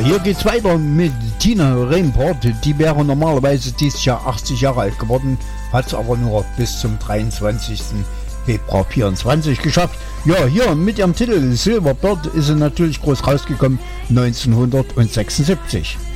hier geht's weiter mit Tina Reinport. Die wäre normalerweise dieses Jahr 80 Jahre alt geworden, hat es aber nur bis zum 23. Februar 24 geschafft. Ja, hier mit ihrem Titel Silver Bird ist sie natürlich groß rausgekommen, 1976.